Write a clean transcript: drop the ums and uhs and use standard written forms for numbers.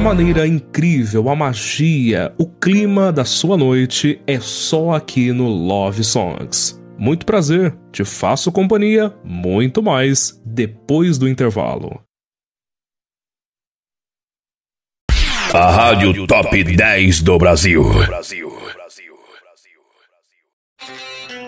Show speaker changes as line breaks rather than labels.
maneira incrível, a magia, o clima da sua noite é só aqui no Love Songs. Muito prazer, te faço companhia, muito mais depois do intervalo.
A Rádio Top 10 do Brasil.